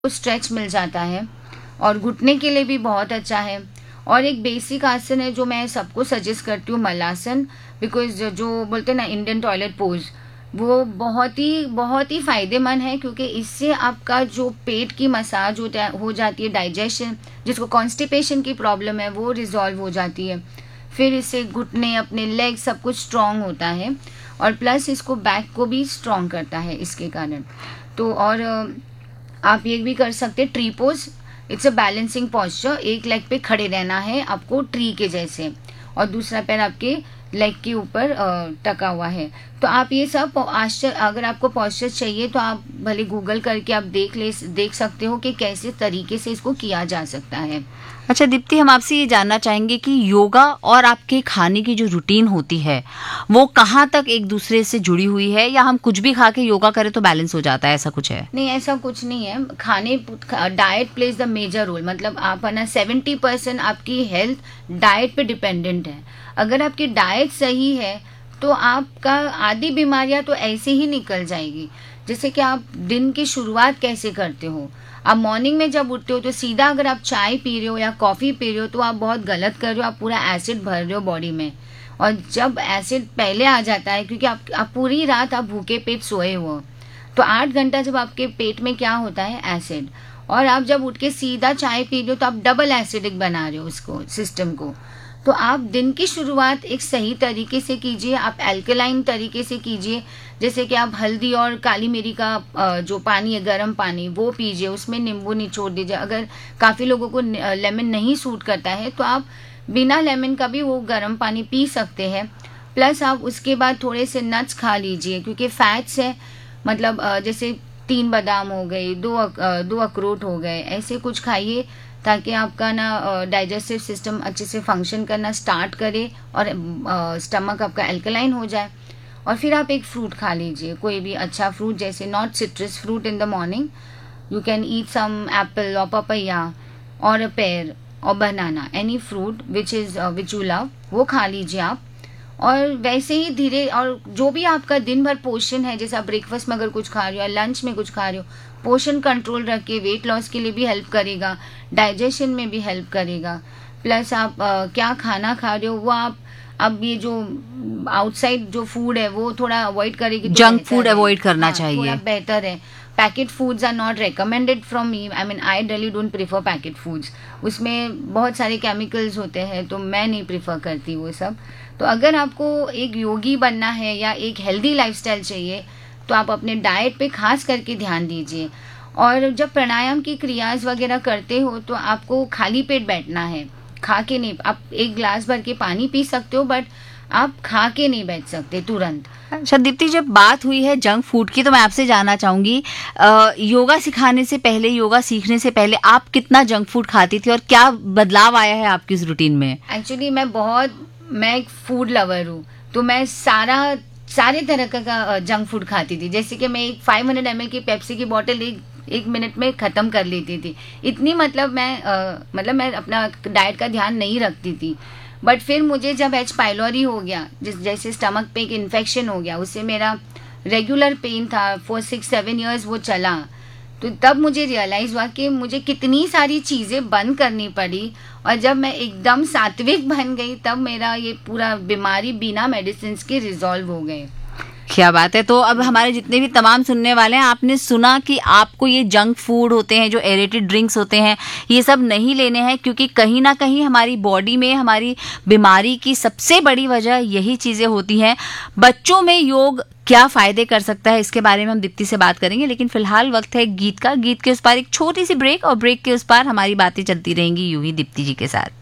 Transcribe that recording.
Stretch मिल जाता है और घुटने के लिए भी बहुत अच्छा है। और एक बेसिक आसन है जो मैं सबको सजेस्ट करती हूँ, मलासन, बिकॉज जो बोलते हैं ना इंडियन टॉयलेट पोज, वो बहुत ही फायदेमंद है, क्योंकि इससे आपका जो पेट की मसाज हो जाती है, डाइजेशन, जिसको कॉन्स्टिपेशन की प्रॉब्लम है वो रिजॉल्व हो जाती है। फिर इससे घुटने, अपने लेग सब कुछ स्ट्रांग होता है, और प्लस इसको बैक को भी स्ट्रांग करता है इसके कारण। तो और आप ये भी कर सकते हैं tree pose. It's a balancing posture. एक लेग पे खड़े रहना है आपको ट्री के जैसे, और दूसरा पैर आपके लेग के ऊपर टका हुआ है। तो आप ये सब अगर आपको पॉस्चर चाहिए तो आप भले गूगल करके आप देख सकते हो कि कैसे तरीके से इसको किया जा सकता है। अच्छा दीप्ति, हम आपसे ये जानना चाहेंगे कि योगा और आपके खाने की जो रूटीन होती है वो कहाँ तक एक दूसरे से जुड़ी हुई है, या हम कुछ भी खा के योगा करें तो बैलेंस हो जाता है, ऐसा कुछ है? नहीं, ऐसा कुछ नहीं है। Diet plays the major role. मतलब आप है ना 70% आपकी हेल्थ डाइट पे डिपेंडेंट है। अगर आपकी डाइट सही है तो आपका आधी बीमारियां तो ऐसे ही निकल जाएगी। जैसे कि आप दिन की शुरुआत कैसे करते हो, आप मॉर्निंग में जब उठते हो तो सीधा अगर आप चाय पी रहे हो या कॉफ़ी पी रहे हो तो आप बहुत गलत कर रहे हो, आप पूरा एसिड भर रहे हो बॉडी में। और जब एसिड पहले आ जाता है, क्योंकि आप पूरी रात आप भूखे पेट सोए हो, तो 8 घंटा जब आपके पेट में क्या होता है, एसिड, और आप जब उठ के सीधा चाय पी रहे हो तो आप डबल एसिडिक बना रहे हो उसको, सिस्टम को। तो आप दिन की शुरुआत एक सही तरीके से कीजिए, आप एल्कलाइन तरीके से कीजिए। जैसे कि आप हल्दी और काली मिरी का जो पानी है, गर्म पानी, वो पीजिए, उसमें नींबू निचोड़ दीजिए। अगर काफ़ी लोगों को लेमन नहीं सूट करता है तो आप बिना लेमन का भी वो गर्म पानी पी सकते हैं। प्लस आप उसके बाद थोड़े से नट्स खा लीजिए, क्योंकि फैट्स है, मतलब जैसे 3 बादाम हो गए, 2 अखरोट हो गए, ऐसे कुछ खाइए ताकि आपका ना डाइजेस्टिव सिस्टम अच्छे से फंक्शन करना स्टार्ट करे और स्टमक आपका एल्कलाइन हो जाए। और फिर आप एक फ्रूट खा लीजिए, कोई भी अच्छा फ्रूट, जैसे not citrus fruit in the morning. You can eat some Apple और पपैया और पेयर और बनाना, any fruit which you love, वो खा लीजिए आप। और वैसे ही धीरे, और जो भी आपका दिन भर पोषण है, जैसे आप ब्रेकफास्ट में अगर कुछ खा रहे हो या लंच में कुछ खा रहे हो, पोषण कंट्रोल रख के वेट लॉस के लिए भी हेल्प करेगा, डाइजेशन में भी हेल्प करेगा। प्लस आप क्या खाना खा रहे हो वो आप, अब ये जो आउटसाइड जो फूड है वो थोड़ा अवॉइड करेगी, जंक फूड अवॉइड करना चाहिए, बेहतर है। Packet foods are not recommended from me. I mean I really don't prefer packet foods. उसमें बहुत सारे केमिकल्स होते हैं, तो मैं नहीं प्रीफर करती वो सब। तो अगर आपको एक योगी बनना है या एक हेल्दी लाइफस्टाइल चाहिए तो आप अपने डाइट पे खास करके ध्यान दीजिए। और जब प्राणायाम की क्रियाज वगैरह करते हो तो आपको खाली पेट बैठना है, खा के नहीं। आप एक ग्लास भर के पानी पी सकते हो, बट आप खा के नहीं बैठ सकते तुरंत। अच्छा दीप्ति, जब बात हुई है जंक फूड की तो मैं आपसे जानना चाहूंगी, योगा सिखाने से पहले, योगा सीखने से पहले आप कितना जंक फूड खाती थी और क्या बदलाव आया है आपकी इस रूटीन में? एक्चुअली मैं एक फूड लवर हूँ, तो मैं सारे तरह का जंक फूड खाती थी। जैसे कि मैं एक 500 ml की पेप्सी की बोतल एक मिनट में ख़त्म कर लेती थी। इतनी मतलब मैं अपना डाइट का ध्यान नहीं रखती थी। बट फिर मुझे जब एच पाइलोरी हो गया, जैसे स्टमक पे एक इन्फेक्शन हो गया, उससे मेरा रेगुलर पेन था फॉर 6-7 ईयर्स वो चला, तो तब मुझे रियलाइज़ हुआ कि मुझे कितनी सारी चीज़ें बंद करनी पड़ी। और जब मैं एकदम सात्विक बन गई तब मेरा ये पूरा बीमारी बिना मेडिसिन के रिजॉल्व हो गए। क्या बात है। तो अब हमारे जितने भी तमाम सुनने वाले हैं, आपने सुना कि आपको ये जंक फूड होते हैं, जो एरेटेड ड्रिंक्स होते हैं, ये सब नहीं लेने हैं, क्योंकि कहीं ना कहीं हमारी बॉडी में हमारी बीमारी की सबसे बड़ी वजह यही चीज़ें होती हैं। बच्चों में योग क्या फ़ायदे कर सकता है, इसके बारे में हम दीप्ति से बात करेंगे, लेकिन फिलहाल वक्त है गीत का। गीत के उस पार एक छोटी सी ब्रेक, और ब्रेक के उस पार हमारी बातें चलती रहेंगी यूं ही दीप्ति जी के साथ।